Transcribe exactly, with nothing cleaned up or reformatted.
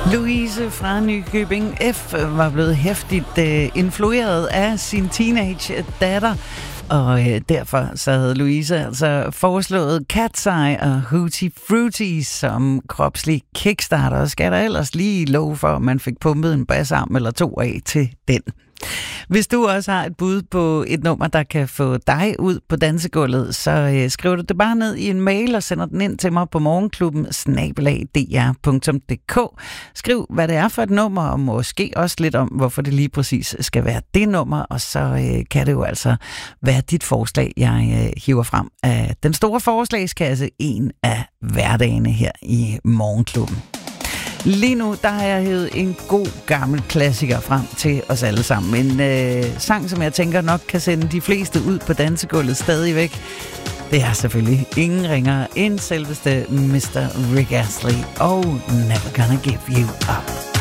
Louise fra Nykøbing F. var blevet hæftigt øh, influeret af sin teenage datter, og øh, derfor så havde Louise altså foreslået Cat's Eye og Hootie Fruity som kropslig kickstarter. Og skal der ellers lige love for, at man fik pumpet en bassarm eller to af til den. Hvis du også har et bud på et nummer, der kan få dig ud på dansegulvet, så øh, skriver du det bare ned i en mail og sender den ind til mig på morgenklubben snabel-a d r punktum d k. Skriv, hvad det er for et nummer, og måske også lidt om, hvorfor det lige præcis skal være det nummer, og så øh, kan det jo altså være dit forslag, jeg øh, hiver frem af den store forslagskasse, en af hverdagene her i morgenklubben. Lige nu, der har jeg hævet en god gammel klassiker frem til os alle sammen. En øh, sang, som jeg tænker nok kan sende de fleste ud på dansegulvet stadigvæk. Det er selvfølgelig ingen ringere end selveste mister Rick Astley og Never Gonna Give You Up.